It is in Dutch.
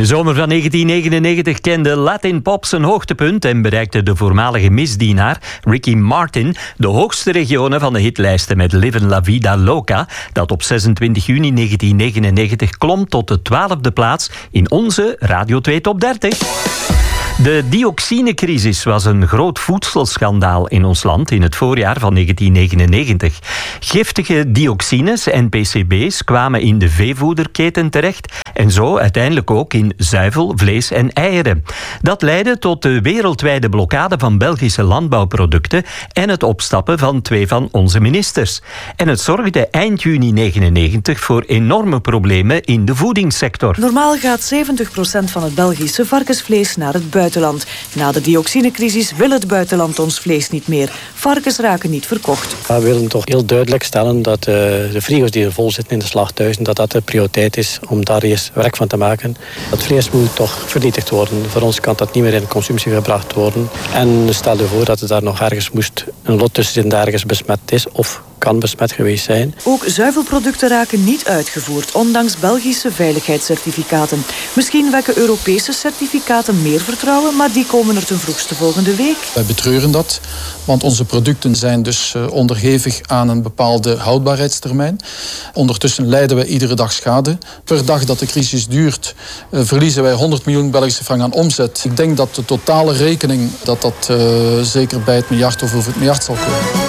de zomer van 1999 kende Latin Pop zijn hoogtepunt en bereikte de voormalige misdienaar Ricky Martin de hoogste regionen van de hitlijsten met Livin' La Vida Loca, dat op 26 juni 1999 klom tot de 12e plaats in onze Radio 2 Top 30. De dioxinecrisis was een groot voedselschandaal in ons land in het voorjaar van 1999. Giftige dioxines en PCB's kwamen in de veevoederketen terecht en zo uiteindelijk ook in zuivel, vlees en eieren. Dat leidde tot de wereldwijde blokkade van Belgische landbouwproducten en het opstappen van 2 van onze ministers. En het zorgde eind juni 1999 voor enorme problemen in de voedingssector. Normaal gaat 70% van het Belgische varkensvlees naar het buitenland. Na de dioxinecrisis wil het buitenland ons vlees niet meer. Varkens raken niet verkocht. We willen toch heel duidelijk stellen dat de frigo's die er vol zitten in de slachthuizen, dat de prioriteit is om daar eerst werk van te maken. Dat vlees moet toch vernietigd worden. Voor ons kan dat niet meer in consumptie gebracht worden. En stel je voor dat er daar nog ergens een lot tussen zit dat ergens besmet is of kan besmet geweest zijn. Ook zuivelproducten raken niet uitgevoerd, ondanks Belgische veiligheidscertificaten. Misschien wekken Europese certificaten meer vertrouwen, maar die komen er ten vroegste volgende week. Wij betreuren dat, want onze producten zijn dus onderhevig aan een bepaalde houdbaarheidstermijn. Ondertussen lijden wij iedere dag schade. Per dag dat de crisis duurt, verliezen wij 100 miljoen Belgische frank aan omzet. Ik denk dat de totale rekening dat zeker bij het miljard of over het miljard zal komen.